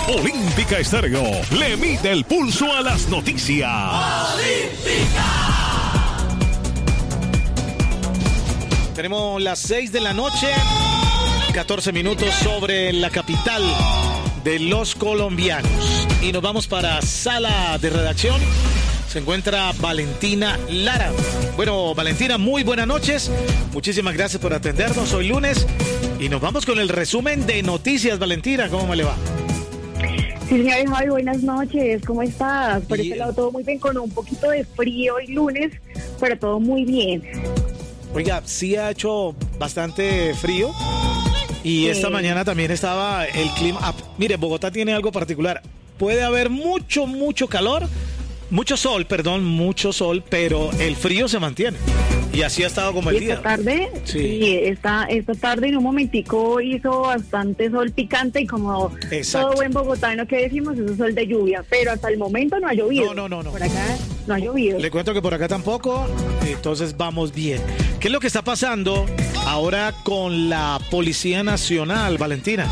Olímpica Estéreo le mide el pulso a las noticias. Tenemos las 6 de la noche, 14 minutos sobre la capital de los colombianos. Y nos vamos para sala de redacción. Se encuentra Valentina Lara. Bueno, Valentina, muy buenas noches. Muchísimas gracias por atendernos hoy lunes. Y nos vamos con el resumen de noticias. Valentina, ¿cómo me le va? Sí, señor Javi, buenas noches. ¿Cómo estás? Por este lado todo muy bien, con un poquito de frío hoy lunes, pero todo muy bien. Oiga, sí ha hecho bastante frío. Y esta mañana también estaba el clima. Mire, Bogotá tiene algo particular. Puede haber mucho calor. Mucho sol, pero el frío se mantiene. Y así ha estado como el día. ¿Esta tarde? Sí, esta tarde en un momentico hizo bastante sol picante y como todo buen bogotano que decimos, es un sol de lluvia. Pero hasta el momento no ha llovido. No. Por acá no ha llovido. Le cuento que por acá tampoco, entonces vamos bien. ¿Qué es lo que está pasando ahora con la Policía Nacional, Valentina?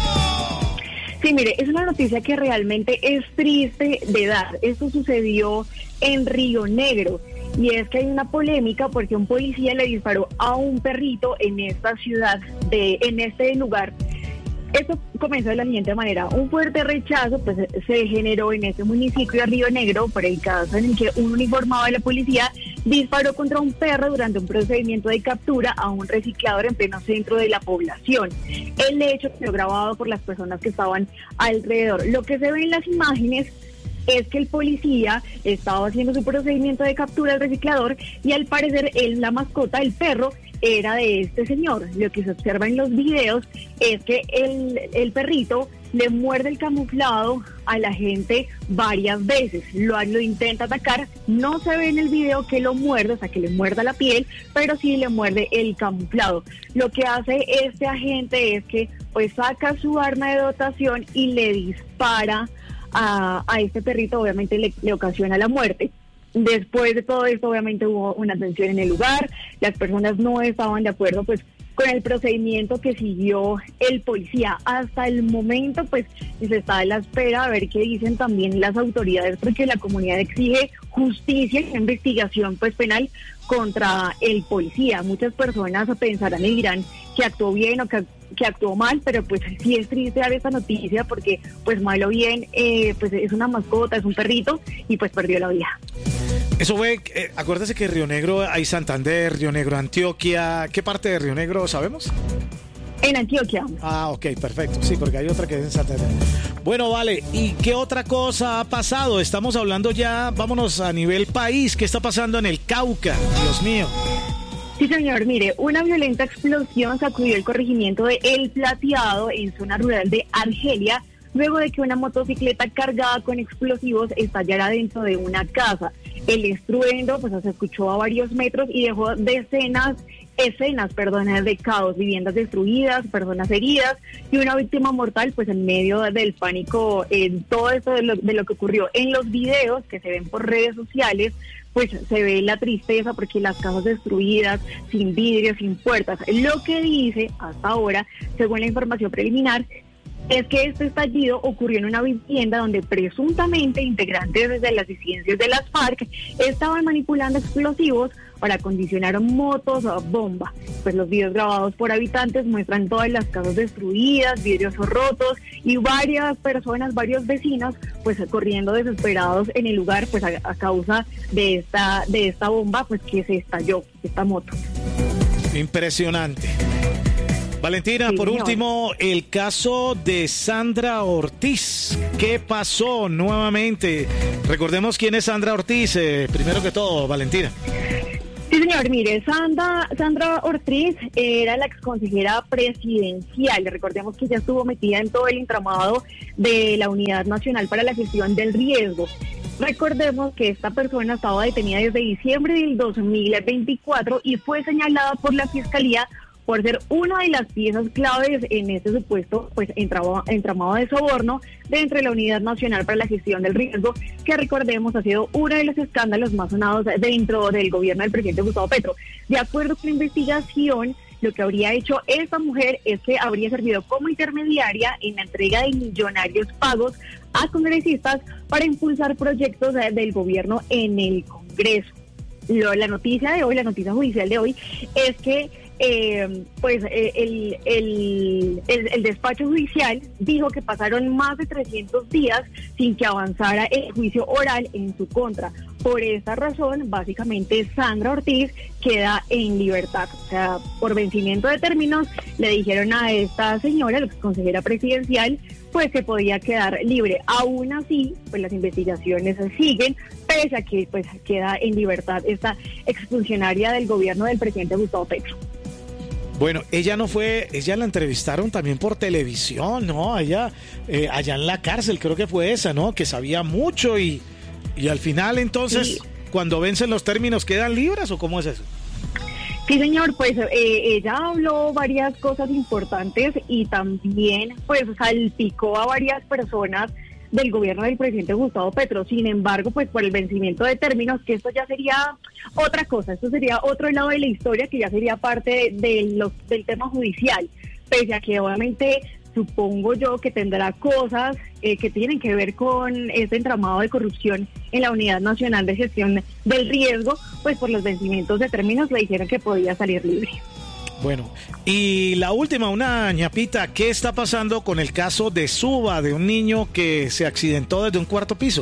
Sí, mire, es una noticia que realmente es triste de dar. Esto sucedió en Río Negro y es que hay una polémica porque un policía le disparó a un perrito en esta ciudad, en este lugar. Esto comenzó de la siguiente manera: un fuerte rechazo pues se generó en este municipio de Río Negro por el caso en el que un uniformado de la policía disparó contra un perro durante un procedimiento de captura a un reciclador en pleno centro de la población. El hecho quedó grabado por las personas que estaban alrededor. Lo que se ve en las imágenes es que el policía estaba haciendo su procedimiento de captura al reciclador y al parecer la mascota, el perro, era de este señor. Lo que se observa en los videos es que el perrito le muerde el camuflado a la gente varias veces, lo intenta atacar, no se ve en el video que lo muerde, o sea que le muerda la piel, pero sí le muerde el camuflado. Lo que hace este agente es que pues saca su arma de dotación y le dispara a este perrito, obviamente le ocasiona la muerte. Después de todo esto, obviamente hubo una tensión en el lugar, las personas no estaban de acuerdo pues con el procedimiento que siguió el policía. Hasta el momento pues se está a la espera a ver qué dicen también las autoridades, porque la comunidad exige justicia y investigación pues penal contra el policía. Muchas personas pensarán y dirán que actuó bien o que actuó mal, pero pues sí es triste dar esta noticia porque pues mal o bien pues es una mascota, es un perrito y pues perdió la vida. Eso fue, acuérdese que Río Negro hay Santander, Río Negro, Antioquia. ¿Qué parte de Río Negro sabemos? En Antioquia. Ah, ok, perfecto. Sí, porque hay otra que es en Santander. Bueno, vale. ¿Y qué otra cosa ha pasado? Estamos hablando ya, vámonos a nivel país. ¿Qué está pasando en el Cauca? Dios mío. Sí, señor. Mire, una violenta explosión sacudió el corregimiento de El Plateado en zona rural de Argelia, luego de que una motocicleta cargada con explosivos estallara dentro de una casa. El estruendo pues se escuchó a varios metros y dejó escenas de caos, viviendas destruidas, personas heridas y una víctima mortal pues en medio del pánico en todo esto de lo que ocurrió. En los videos que se ven por redes sociales pues se ve la tristeza porque las casas destruidas, sin vidrios, sin puertas. Lo que dice hasta ahora, según la información preliminar, es que este estallido ocurrió en una vivienda donde presuntamente integrantes de las disidencias de las FARC estaban manipulando explosivos para acondicionar motos a bomba. Pues los videos grabados por habitantes muestran todas las casas destruidas, vidrios rotos y varias personas, varios vecinos, pues corriendo desesperados en el lugar, pues a causa de esta bomba, pues que se estalló, esta moto. Impresionante. Valentina, sí, por último, el caso de Sandra Ortiz. ¿Qué pasó nuevamente? Recordemos quién es Sandra Ortiz, primero que todo, Valentina. Sí, señor, mire, Sandra Ortiz era la exconsejera presidencial. Recordemos que ya estuvo metida en todo el entramado de la Unidad Nacional para la Gestión del Riesgo. Recordemos que esta persona estaba detenida desde diciembre del 2024 y fue señalada por la Fiscalía por ser una de las piezas claves en este supuesto pues entramado de soborno dentro de la Unidad Nacional para la Gestión del Riesgo, que recordemos ha sido uno de los escándalos más sonados dentro del gobierno del presidente Gustavo Petro. De acuerdo con la investigación, lo que habría hecho esta mujer es que habría servido como intermediaria en la entrega de millonarios pagos a congresistas para impulsar proyectos del gobierno en el Congreso. La noticia de hoy, la noticia judicial de hoy, es que el despacho judicial dijo que pasaron más de 300 días sin que avanzara el juicio oral en su contra. Por esta razón, básicamente, Sandra Ortiz queda en libertad. O sea, por vencimiento de términos, le dijeron a esta señora, la exconsejera presidencial, pues que podía quedar libre. Aún así, pues las investigaciones siguen, pese a que pues queda en libertad esta exfuncionaria del gobierno del presidente Gustavo Petro. Bueno, ella la entrevistaron también por televisión, ¿no? Allá en la cárcel, creo que fue esa, ¿no? Que sabía mucho y al final entonces, sí, cuando vencen los términos, ¿quedan libres o cómo es eso? Sí, señor, pues ella habló varias cosas importantes y también pues salpicó a varias personas del gobierno del presidente Gustavo Petro. Sin embargo, pues por el vencimiento de términos, que esto ya sería otra cosa, esto sería otro lado de la historia que ya sería parte del tema judicial, pese a que obviamente supongo yo que tendrá cosas que tienen que ver con este entramado de corrupción en la Unidad Nacional de Gestión del Riesgo, pues por los vencimientos de términos le dijeron que podía salir libre. Bueno, y la última, una ñapita, ¿qué está pasando con el caso de Suba, de un niño que se accidentó desde un cuarto piso?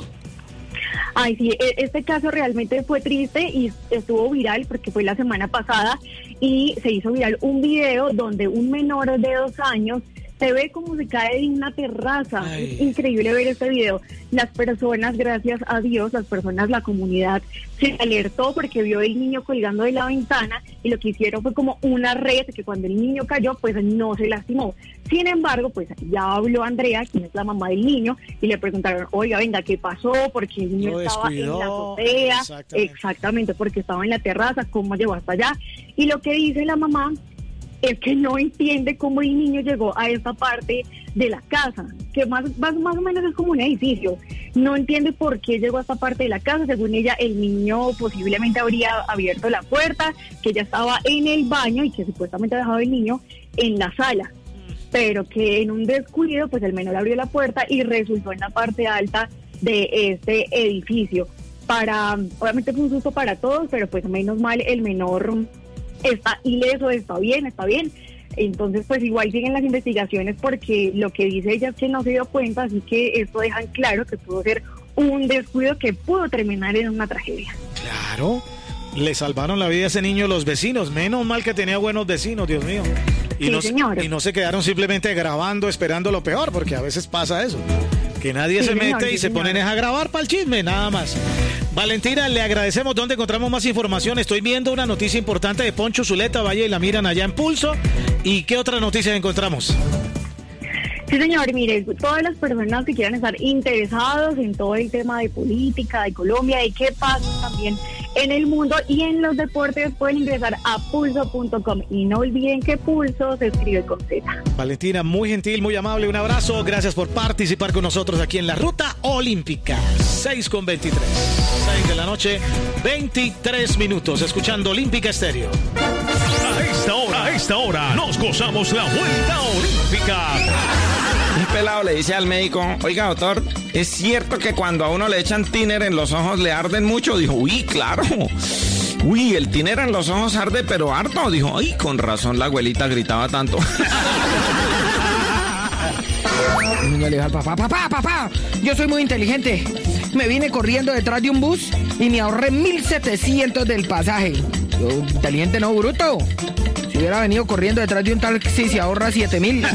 Ay, sí, este caso realmente fue triste y estuvo viral porque fue la semana pasada y se hizo viral un video donde un menor de 2 años se ve como se cae de una terraza. Ay. Es increíble ver este video. Las personas, gracias a Dios, la comunidad se alertó porque vio el niño colgando de la ventana y lo que hicieron fue como una red que cuando el niño cayó, pues no se lastimó. Sin embargo, pues ya habló Andrea, quien es la mamá del niño, y le preguntaron, oiga, venga, ¿qué pasó? Porque el niño estaba en la azotea. Exactamente, porque estaba en la terraza, ¿cómo llegó hasta allá? Y lo que dice la mamá es que no entiende cómo el niño llegó a esta parte de la casa, que más o menos es como un edificio. No entiende por qué llegó a esta parte de la casa. Según ella, el niño posiblemente habría abierto la puerta, que ella estaba en el baño y que supuestamente ha dejado el niño en la sala, pero que en un descuido, pues el menor abrió la puerta y resultó en la parte alta de este edificio. Obviamente fue un susto para todos, pero pues menos mal el menor está ileso, está bien. Entonces, pues igual siguen las investigaciones porque lo que dice ella es que no se dio cuenta, así que esto deja en claro que pudo ser un descuido que pudo terminar en una tragedia. Claro, le salvaron la vida a ese niño los vecinos, menos mal que tenía buenos vecinos, Dios mío. Y, sí, y no se quedaron simplemente grabando esperando lo peor, porque a veces pasa eso, que nadie se mete y se ponen a grabar para el chisme, nada más. Valentina, le agradecemos. ¿Dónde encontramos más información? Estoy viendo una noticia importante de Poncho Zuleta, vaya y la miran allá en Pulso. ¿Y qué otra noticia encontramos? Sí, señor, mire, todas las personas que quieran estar interesados en todo el tema de política, de Colombia, de qué pasa también en el mundo y en los deportes, pueden ingresar a pulso.com. Y no olviden que Pulso se escribe con Z. Valentina, muy gentil, muy amable, un abrazo. Gracias por participar con nosotros aquí en la Ruta Olímpica. 6:23. 6 de la noche, 23 minutos, escuchando Olímpica Estéreo. A esta hora, nos gozamos la Vuelta Olímpica. Un pelado le dice al médico, oiga, doctor, ¿es cierto que cuando a uno le echan tiner en los ojos le arden mucho? Dijo, uy, claro. Uy, el tiner en los ojos arde, pero harto. Dijo, ay, con razón la abuelita gritaba tanto. El niño le dijo al papá, yo soy muy inteligente. Me vine corriendo detrás de un bus y me ahorré 1.700 del pasaje. Yo, inteligente no, bruto. Si hubiera venido corriendo detrás de un taxi se ahorra 7.000.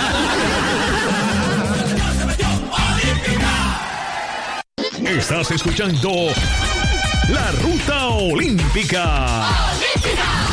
Estás escuchando la Ruta Olímpica.